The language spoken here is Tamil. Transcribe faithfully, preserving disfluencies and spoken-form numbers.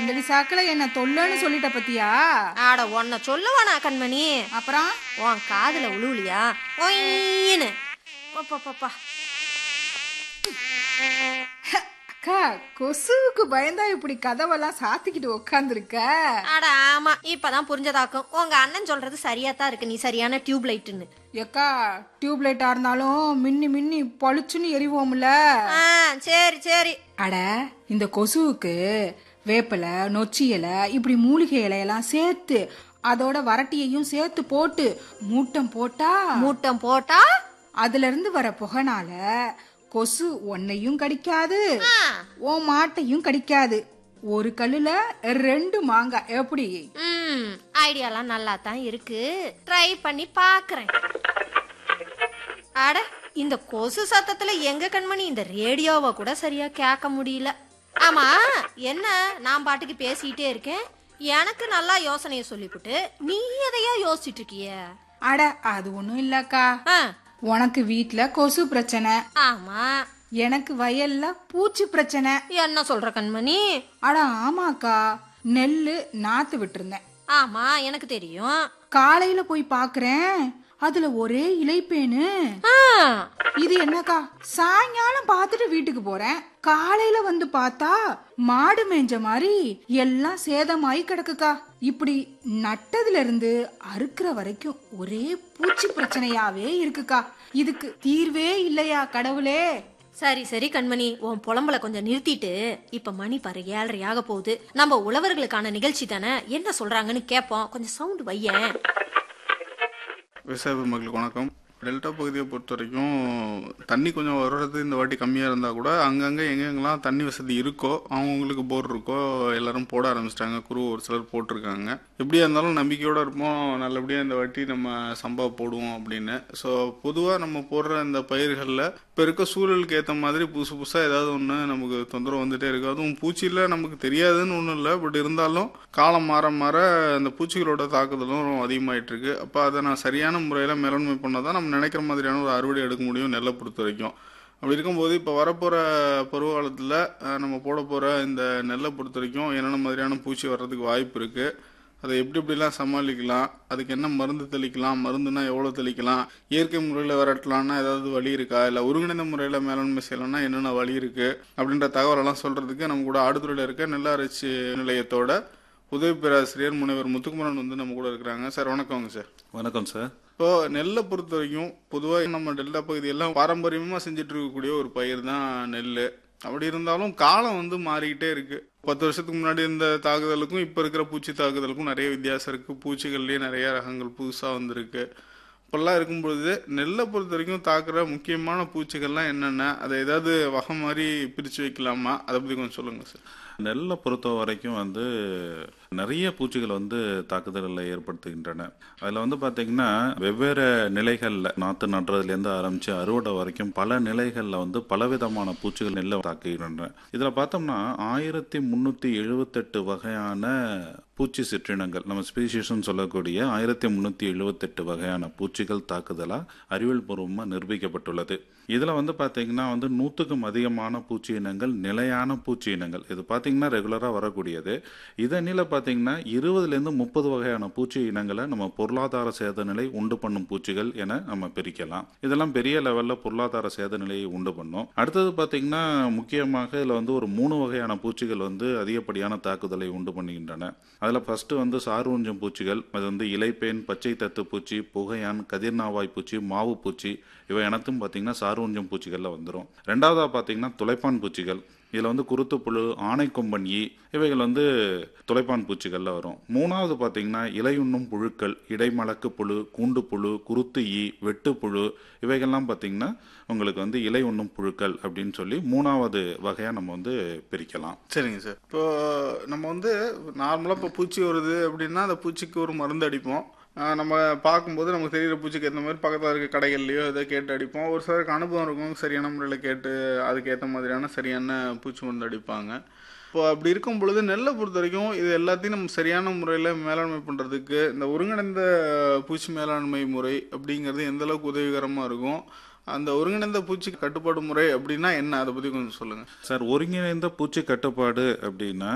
சந்தடி சாக்குல என்ன தொல்லன்னு சொல்லிட்ட பத்தியா? ஆட உன்னை சொல்லுவானா கண்மணி? அப்புறம் உன் காதுல உழுவுலியா? ஒய்ன்னு பாப்பா. அக்கா, கொசுவுக்கு பயந்தா இப்படி கதவெல்லாம் சாத்திக்கிட்டு உக்காந்துருக்க? ஆட ஆமா, இப்பதான் புரிஞ்சதாக்கும். உங்க அண்ணன் சொல்றது சரியாத்தான் இருக்கு, நீ சரியான டியூப் லைட்டுன்னு. எக்கா, டியூப் லைட்டா இருந்தாலும் மின்னி மின்னி பளிச்சுன்னு எரிவோம்ல. சரி சரி. அட, இந்த கொசுவுக்கு வேப்பிலை, நொச்சி இலை, இப்படி மூலிகை இலையெல்லாம் சேர்த்து அதோட வரட்டியையும் சேர்த்து போட்டு மூட்டம் போட்டா மூட்டம் போட்டா அதுல இருந்து வர புகைனால கொசு ஒன்னையும் கடிக்காது, ஓ மாட்டையும் கடிக்காது. ஒரு கல்லுல ரெண்டு மாங்காய். எப்படி? ம் ஐடியாலாம் நல்லா தான் இருக்கு, ட்ரை பண்ணி பாக்குறேன். அட, இந்த கொசு சத்தத்துல எங்க கண்மணி இந்த ரேடியோவை கூட சரியா கேட்க முடியல. ஆமா, என்ன நான் பாட்டுக்கு பேசிட்டே இருக்கேன், எனக்கு நல்லா யோசனைய சொல்லிவிட்டு நீ எதையா யோசிச்சுட்டு இருக்கிய? அட, அது ஒண்ணும் இல்லக்கா. உனக்கு வீட்ல கொசு பிரச்சனை, ஆமா. எனக்கு வயல்ல பூச்சி பிரச்சனை. என்ன சொல்ற கண்மணி? அட ஆமாக்கா, நெல்லு நாத்து விட்டுருந்தேன். ஆமா, எனக்கு தெரியும். காலையில போய் பாக்குறேன், அதுல ஒரே இலைப்பேனு. இது என்னக்கா? சாயங்காலம் பாத்துட்டு வீட்டுக்கு போறேன், காலையில வந்து பார்த்தா மாடு மேஞ்ச மாதிரி எல்லாம் சேதமாயி கிடக்குக்கா. இப்படி நட்டதுல இருந்து அறுக்கிற வரைக்கும் ஒரே பூச்சி பிரச்சனையாவே இருக்குக்கா. இதுக்கு தீர்வே இல்லையா கடவுளே? சரி சரி கண்மணி, உன் புலம்பல கொஞ்சம் நிறுத்திட்டு, இப்ப மணி பாரு ஏழரை ஆக போகுது. நம்ம உழவர்களுக்கான நிகழ்ச்சி தானே, என்ன சொல்றாங்கன்னு கேட்போம். கொஞ்சம் சவுண்ட் வையேன். விவசாய மக்களுக்கு வணக்கம். டெல்டா பகுதியை பொறுத்த வரைக்கும் தண்ணி கொஞ்சம் வர்றது இந்த வாட்டி கம்மியாக இருந்தால் கூட அங்கங்கே எங்கெங்கெல்லாம் தண்ணி வசதி இருக்கோ அவங்களுக்கு போர் இருக்கோ எல்லாரும் போட ஆரம்பிச்சிட்டாங்க. குரு ஒரு சிலர் போட்டிருக்காங்க. எப்படியா இருந்தாலும் நம்பிக்கையோடு இருப்போம், நல்லபடியாக இந்த வாட்டி நம்ம சம்பா போடுவோம் அப்படின்னு. ஸோ பொதுவாக நம்ம போடுற இந்த பயிர்களில் இப்போ இருக்க சூழலுக்கு ஏற்ற மாதிரி புதுசு புதுசாக ஏதாவது ஒன்று நமக்கு தொந்தரவு வந்துகிட்டே இருக்குது. அதுவும் பூச்சியில் நமக்கு தெரியாதுன்னு ஒன்றும் இல்லை, பட் இருந்தாலும் காலம் மாற மாற அந்த பூச்சிகளோட தாக்குதலும் அதிகமாகிட்டு இருக்கு. அப்போ அதை நான் சரியான முறையில் மேலாண்மை பண்ணால் தான் நம்ம நினைக்கிற மாதிரியான ஒரு அறுவடை எடுக்க முடியும் நெல்லை பொறுத்த வரைக்கும். அப்படி இருக்கும்போது இப்போ வரப்போகிற பருவ காலத்தில் நம்ம போட போகிற இந்த நெல்லை பொறுத்த வரைக்கும் என்னென்ன மாதிரியான பூச்சி வர்றதுக்கு வாய்ப்பு இருக்குது, அதை எப்படி எப்படிலாம் சமாளிக்கலாம், அதுக்கு என்ன மருந்து தெளிக்கலாம், மருந்துனா எவ்வளோ தெளிக்கலாம், இயற்கை முறையில் விரட்டலான்னா ஏதாவது வழி இருக்கா, இல்லை ஒருங்கிணைந்த முறையில் மேலாண்மை செய்யலாம்னா என்னென்ன வழி இருக்குது அப்படின்ற தகவலெல்லாம் சொல்கிறதுக்கு நம்ம கூட ஆடுதுறையில் இருக்க நெல்லாராய்ச்சி நிலையத்தோட உதவி பேராசிரியர் முனைவர் முத்துக்குமரன் வந்து நம்ம கூட இருக்கிறாங்க. சார் வணக்கங்க. சார் வணக்கம் சார். இப்போ நெல்லை பொறுத்த வரைக்கும் பொதுவாக நம்ம டெல்டா பகுதியெல்லாம் பாரம்பரியமாக செஞ்சுட்டு இருக்கக்கூடிய ஒரு பயிர் தான் நெல். அப்படி இருந்தாலும் காலம் வந்து மாறிக்கிட்டே இருக்கு. பத்து வருஷத்துக்கு முன்னாடி இருந்த தாக்குதலுக்கும் இப்போ இருக்கிற பூச்சி தாக்குதலுக்கும் நிறைய வித்தியாசம் இருக்கு. பூச்சிகள்லேயே நிறைய ரகங்கள் புதுசாக வந்திருக்கு. இப்பெல்லாம் இருக்கும்பொழுது நெல்லை பொறுத்த வரைக்கும் தாக்குற முக்கியமான பூச்சிகள்லாம் என்னென்ன, அதை ஏதாவது வகை மாதிரி பிரித்து வைக்கலாமா, அதை பற்றி கொஞ்சம் சொல்லுங்கள் சார். நெல்லை பொறுத்த வரைக்கும் வந்து நிறைய பூச்சிகள் வந்து தாக்குதல்களை ஏற்படுத்துகின்றன. அதில் வந்து பார்த்தீங்கன்னா வெவ்வேறு நிலைகளில் நாற்று நடுறதுலேருந்து ஆரம்பித்து அறுவடை வரைக்கும் பல நிலைகளில் வந்து பலவிதமான பூச்சிகள் நெல்லை தாக்குகின்றன. இதில் பார்த்தோம்னா ஆயிரத்தி முந்நூற்றி எழுபத்தெட்டு வகையான பூச்சி சிற்றினங்கள், நம்ம ஸ்பீஷீஸ்ன்னு சொல்லக்கூடிய ஆயிரத்தி முந்நூற்றி எழுபத்தெட்டு வகையான பூச்சிகள் தாக்குதலாக அறிவியல் பூர்வமாக நிரூபிக்கப்பட்டுள்ளது. இதில் வந்து பார்த்தீங்கன்னா வந்து நூற்றுக்கும் அதிகமான பூச்சி இனங்கள் நிலையான பூச்சி இனங்கள். இது பார்த்தீங்கன்னா ரெகுலராக வரக்கூடியது. இதனில பார்த்தீங்கன்னா இருபதுலேருந்து முப்பது வகையான பூச்சி இனங்களை நம்ம பொருளாதார சேத நிலை உண்டு பண்ணும் பூச்சிகள் என நம்ம பிரிக்கலாம். இதெல்லாம் பெரிய லெவலில் பொருளாதார சேத நிலையை உண்டு பண்ணும். அடுத்தது பார்த்தீங்கன்னா முக்கியமாக இதில் வந்து ஒரு மூணு வகையான பூச்சிகள் வந்து அதிகப்படியான தாக்குதலை உண்டு பண்ணுகின்றன. அதில் ஃபஸ்ட்டு வந்து சார்வூஞ்சம் பூச்சிகள், அது வந்து இலைப்பேன், பச்சை தத்து பூச்சி, புகையான், கதிர்நாவாய் பூச்சி, மாவு பூச்சி, இவை அனைத்தும் பார்த்தீங்கன்னா சார்வூஞ்சம் பூச்சிகளில் வந்துடும். ரெண்டாவதாக பார்த்தீங்கன்னா துளைப்பான் பூச்சிகள், இதில் வந்து குருத்து புழு, ஆனைக்கொம்பன் ஈ, இவைகள் வந்து துளைப்பான் பூச்சிகளில் வரும். மூணாவது பார்த்தீங்கன்னா இலையுண்ணும் புழுக்கள், இடைமலக்கு புழு, கூண்டு புழு, குருத்து ஈ, வெட்டுப்புழு, இவைகள்லாம் பார்த்தீங்கன்னா உங்களுக்கு வந்து இலை உண்ணும் புழுக்கள் அப்படின்னு சொல்லி மூணாவது வகையாக நம்ம வந்து பிரிக்கலாம். சரிங்க சார். இப்போ நம்ம வந்து நார்மலாக இப்போ பூச்சி வருது அப்படின்னா அந்த பூச்சிக்கு ஒரு மருந்து அடிப்போம். நம்ம பார்க்கும்போது நமக்கு தெரிகிற பூச்சிக்கு ஏற்ற மாதிரி பக்கத்தில் இருக்க கடைகள்லையோ எதோ கேட்டு அடிப்போம். ஒரு சிலருக்கு அனுபவம் இருக்கும், சரியான முறையில் கேட்டு அதுக்கு ஏற்ற மாதிரியான சரியான பூச்சி மருந்து அடிப்பாங்க. இப்போ அப்படி இருக்கும் பொழுது நெல்லை பொறுத்த வரைக்கும் இது எல்லாத்தையும் நம்ம சரியான முறையில் மேலாண்மை பண்ணுறதுக்கு இந்த ஒருங்கிணைந்த பூச்சி மேலாண்மை முறை அப்படிங்கிறது எந்த அளவுக்கு உதவிகரமாக இருக்கும், அந்த ஒருங்கிணைந்த பூச்சி கட்டுப்பாடு முறை அப்படின்னா என்ன, அதை பற்றி கொஞ்சம் சொல்லுங்கள் சார். ஒருங்கிணைந்த பூச்சி கட்டுப்பாடு அப்படின்னா